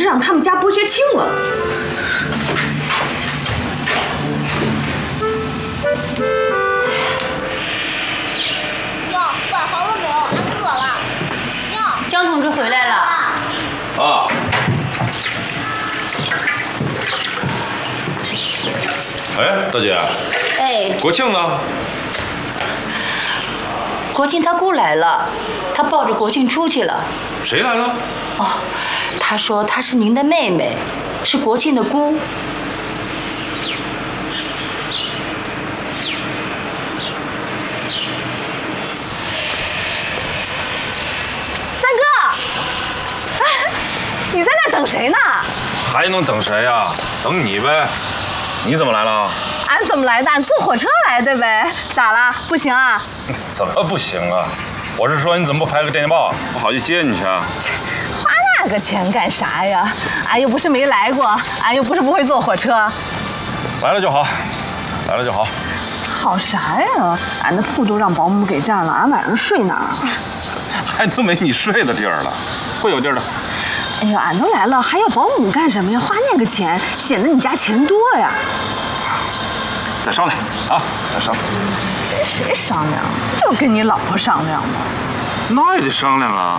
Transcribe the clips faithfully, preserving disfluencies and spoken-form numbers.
让他们家剥削轻了。 娘，饭好了没有？俺饿了。娘， 江同志回来了。 啊。哎，大姐。 哎。 国庆呢？ 国庆他姑来了，他抱着国庆出去了。 谁来了？ 哦，他说她是您的妹妹，是国庆的姑。 三哥，你在那等谁呢？ 还能等谁呀？等你呗。你怎么来了？ 俺怎么来的？俺坐火车来的呗。咋了？不行啊？ 怎么不行啊？我是说你怎么不拍个电报，我好去接你去啊？ 花那个钱干啥呀？俺又不是没来过，俺又不是不会坐火车。 来了就好，来了就好。 好啥呀？俺的铺都让保姆给占了，俺晚上睡哪儿？ 还都没你睡的地儿了，会有地儿的。 哎呀，俺都来了，还要保姆干什么呀？花那个钱，显得你家钱多呀。 再商量啊，再商量。 跟谁商量？就跟你老婆商量嘛。 那也得商量啊。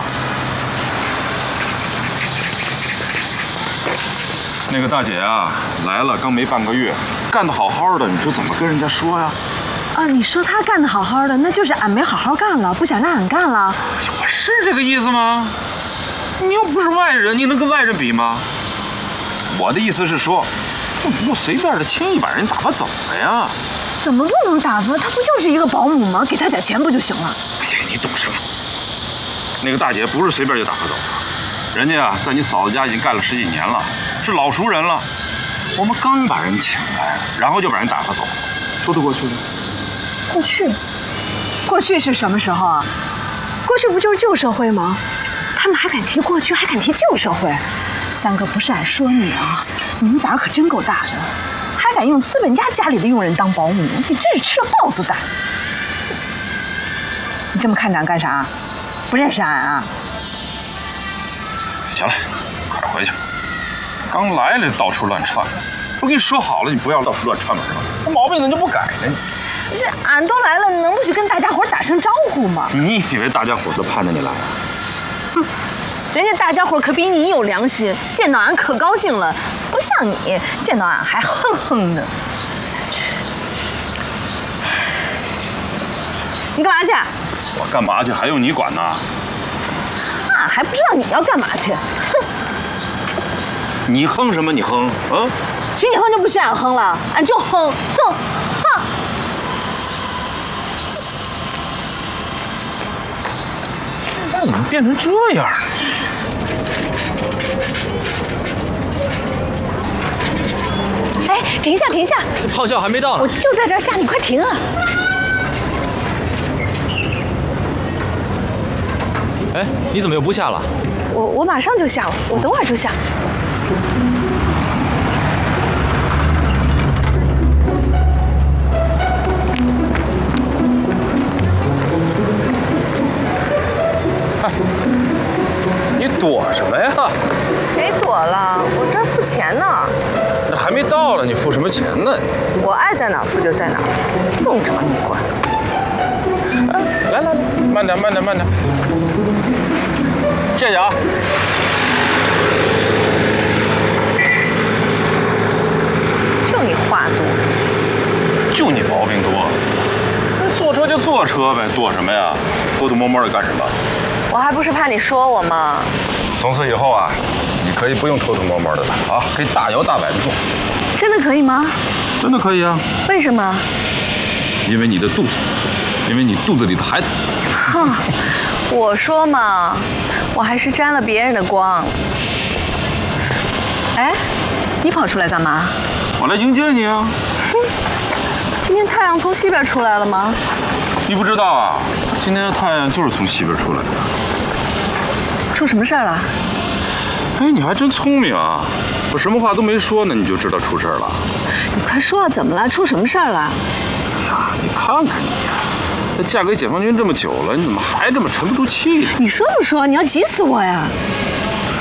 那个大姐啊，来了刚没半个月，干得好好的，你说怎么跟人家说呀？ 啊，你说她干得好好的，那就是俺没好好干了，不想让俺干了。 我是这个意思吗？你又不是外人，你能跟外人比吗？我的意思是说，不能随便的轻易把人打发走了呀。 怎么不能打发？她不就是一个保姆吗？给她点钱不就行了？ 哎呀，你懂什么？那个大姐不是随便就打发走的，人家啊在你嫂子家已经干了十几年了，是老熟人了。我们刚把人请来，然后就把人打发走，说得过去吗？ 过去，过去是什么时候啊？过去不就是旧社会吗？他们还敢提过去，还敢提旧社会。三哥，不是俺说你啊，你们胆儿可真够大的，还敢用资本家家里的佣人当保姆，你真是吃了豹子胆。你这么看着俺干啥？不认识俺啊？ 行了，快点回去。刚来了到处乱窜，我跟你说好了，你不要到处乱窜嘛，是吧？这毛病怎么就不改呢？ 这俺都来了，能不去跟大家伙打声招呼吗？ 你以为大家伙都盼着你来啊？ 哼，人家大家伙可比你有良心，见到俺可高兴了，不像你见到俺还哼哼的。你干嘛去？ 我干嘛去？还用你管呢？ 俺还不知道你要干嘛去。哼！ 你哼什么？你哼啊？ 许你哼就不许俺哼了，俺就哼哼哼。 怎么变成这样了？ 哎，停下，停下！ 炮校还没到呢。 我就在这儿下，你快停啊！ 哎，你怎么又不下了？ 我我马上就下了，我等会儿就下。 哎，你躲什么呀？ 别躲了，我这儿付钱呢。 那还没到呢，你付什么钱呢？ 我爱在哪儿付就在哪儿付，用着你管。 哎，来来来，慢点慢点慢点，谢谢啊。 就你话多， 就你毛病多。坐车就坐车呗，躲什么呀？偷偷摸摸的干什么？ 我还不是怕你说我吗？ 从此以后啊，你可以不用偷偷摸摸的了啊，可以大摇大摆的做。 真的可以吗？ 真的可以啊。 为什么？ 因为你的肚子，因为你肚子里的孩子。 哼，我说嘛，我还是沾了别人的光。哎，你跑出来干嘛？ 我来迎接你啊。 哼，今天太阳从西边出来了吗？ 你不知道啊，今天的太阳就是从西边出来的。 出什么事儿了？ 哎，你还真聪明啊！我什么话都没说呢，你就知道出事儿了。 你快说，怎么了？出什么事儿了？ 哎呀，你看看你呀，这嫁给解放军这么久了，你怎么还这么沉不住气呢？ 你说不说？你要急死我呀！